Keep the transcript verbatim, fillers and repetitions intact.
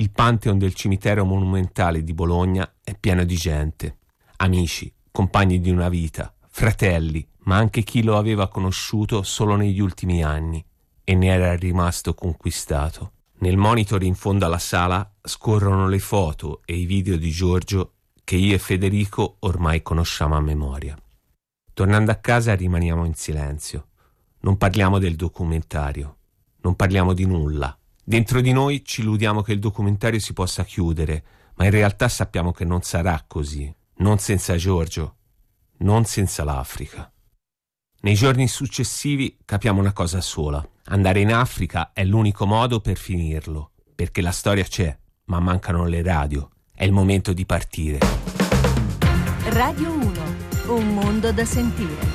Il Pantheon del cimitero monumentale di Bologna è pieno di gente, amici, compagni di una vita, fratelli, ma anche chi lo aveva conosciuto solo negli ultimi anni e ne era rimasto conquistato. Nel monitor in fondo alla sala scorrono le foto e i video di Giorgio che io e Federico ormai conosciamo a memoria. Tornando a casa rimaniamo in silenzio. Non parliamo del documentario, non parliamo di nulla. Dentro di noi ci illudiamo che il documentario si possa chiudere, ma in realtà sappiamo che non sarà così. Non senza Giorgio, non senza l'Africa. Nei giorni successivi capiamo una cosa sola. Andare in Africa è l'unico modo per finirlo, perché la storia c'è, ma mancano le radio. È il momento di partire. Radio uno, un mondo da sentire.